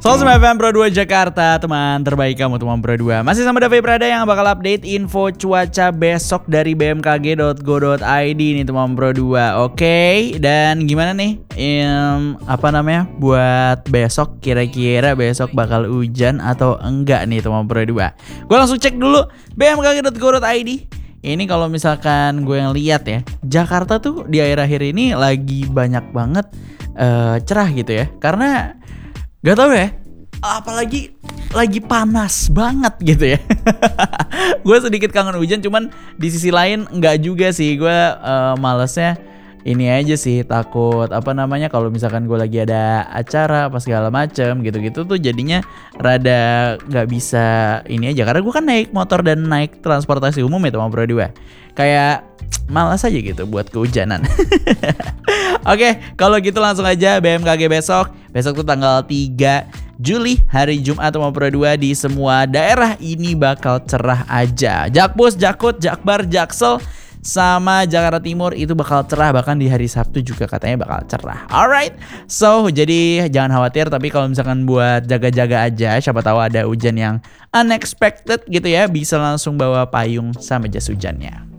Soal FM Pro 2 Jakarta, teman terbaik kamu teman Pro 2. Masih sama Davi Prada yang bakal update info cuaca besok dari bmkg.go.id nih teman Pro 2. Oke, dan gimana nih? Buat besok kira-kira besok bakal hujan atau enggak nih teman Pro 2. Gue langsung cek dulu bmkg.go.id. Ini kalau misalkan gue yang lihat ya, Jakarta tuh di akhir-akhir ini lagi banyak banget cerah gitu ya. Karena gak tau ya, apalagi lagi panas banget gitu ya. Gue sedikit kangen hujan, cuman di sisi lain enggak juga sih. Gue malesnya ini aja sih, takut kalau misalkan gue lagi ada acara apa segala macem gitu-gitu tuh jadinya rada gak bisa ini aja. Karena gue kan naik motor dan naik transportasi umum ya teman Pro 2. Kayak malas aja gitu buat kehujanan. Oke, kalau gitu langsung aja BMKG besok. Besok tuh tanggal 3 Juli, hari Jumat teman Pro 2, di semua daerah ini bakal cerah aja. Jakpus, Jakut, Jakbar, Jaksel sama Jakarta Timur itu bakal cerah, bahkan di hari Sabtu juga katanya bakal cerah. Alright, so jadi jangan khawatir, tapi kalau misalkan buat jaga-jaga aja, siapa tahu ada hujan yang unexpected gitu ya, bisa langsung bawa payung sama jas hujannya.